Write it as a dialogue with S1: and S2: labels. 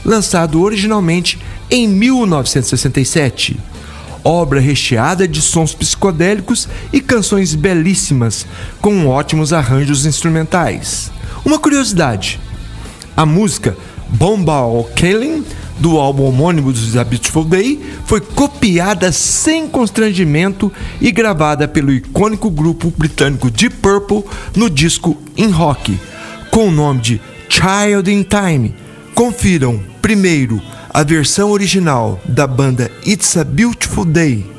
S1: lançado originalmente em 1967. Obra recheada de sons psicodélicos e canções belíssimas, com ótimos arranjos instrumentais. Uma curiosidade: a música Bombal Killing, do álbum homônimo dos A Beautiful Day, foi copiada sem constrangimento e gravada pelo icônico grupo britânico Deep Purple no disco In Rock, com o nome de Child in Time. Confiram primeiro a versão original da banda It's a Beautiful Day.